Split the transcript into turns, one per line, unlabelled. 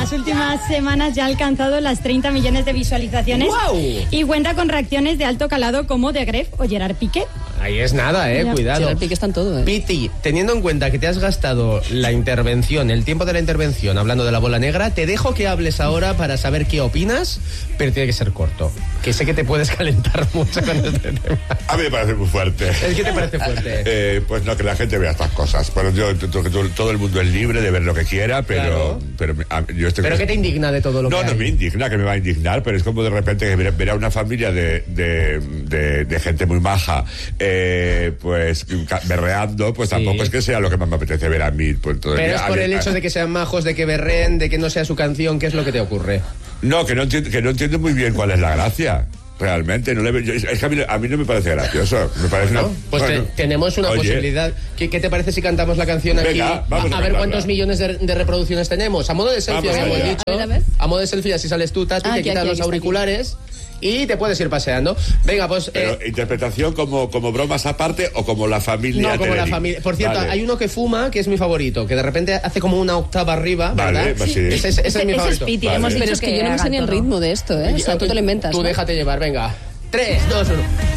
las últimas semanas ya ha alcanzado las 30 millones de visualizaciones.
¡Wow!
Y cuenta con reacciones de alto calado como de Gref o Gerard Piqué.
Ahí es nada, cuidado.
Gerard Piqué está en todo,
Piti, teniendo en cuenta que te has gastado la intervención, el tiempo de la intervención, hablando de la bola negra, te dejo que hables ahora para saber qué opinas, pero tiene que ser corto. Que sé que te puedes calentar mucho con este tema.
A mí me parece muy fuerte.
¿Es que te parece fuerte?
Pues no, que la gente vea estas cosas. Bueno, todo el mundo es libre de ver lo que quiera, pero yo estoy...
¿Pero qué te indigna de todo lo que hay?
No me indigna, que me va a indignar, pero es como de repente que ver a una familia de gente muy maja, pues berreando, pues tampoco es que sea lo que más me apetece ver a mí. Pues, todo
pero
el
es por el hecho de que sean majos, de que berreen, de que no sea su canción, ¿qué es lo que te ocurre?
No, que no entiendo muy bien cuál es la gracia. Realmente, es que a mí no me parece gracioso. Me parece
tenemos una posibilidad. ¿Qué te parece si cantamos la canción
venga,
aquí?
Vamos
a ver cuántos millones de reproducciones tenemos. A modo de selfie, como he dicho. A modo de selfie, así sales tú, Tati, te quitas los auriculares y te puedes ir paseando. Venga, pues...
Pero, ¿interpretación como bromas aparte o como la familia?
No, como la familia. Por cierto, hay uno que fuma, que es mi favorito, que de repente hace como una octava arriba, ¿verdad?
Vale, pues sí.
Ese es mi favorito.
Pero es que yo no me sé ni el ritmo de esto, O sea, tú te lo inventas.
Tú déjate llevar, venga. 3, 2, 1...